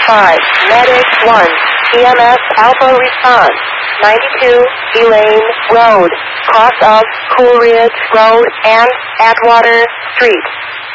5, Medic 1, EMS Alpha response, 92, Elaine Road, cross of Cool Ridge Road and Atwater Street.